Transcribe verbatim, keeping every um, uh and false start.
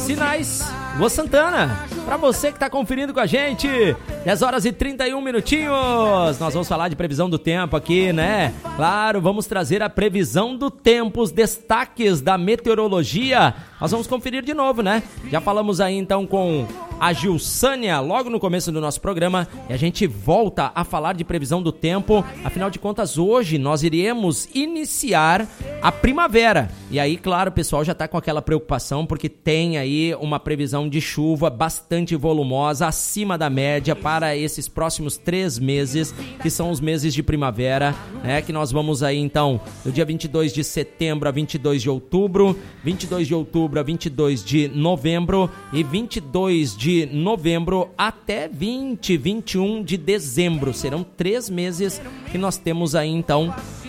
Sinais, Lua Santana. Pra você que tá conferindo com a gente, dez horas e trinta e um minutinhos. Nós vamos falar de previsão do tempo aqui, né? Claro, vamos trazer a previsão do tempo, os destaques da meteorologia. Nós vamos conferir de novo, né? Já falamos aí então com a Gilsânia logo no começo do nosso programa e a gente volta a falar de previsão do tempo. Afinal de contas, hoje nós iremos iniciar a primavera. E aí, claro, o pessoal já tá com aquela preocupação porque tem aí uma previsão de chuva bastante volumosa, acima da média para esses próximos três meses, que são os meses de primavera, né? Que nós vamos aí então do dia vinte e dois de setembro a vinte e dois de outubro, vinte e dois de outubro a vinte e dois de novembro e vinte e dois de novembro até vinte, vinte e um de dezembro. Serão três meses que nós temos aí então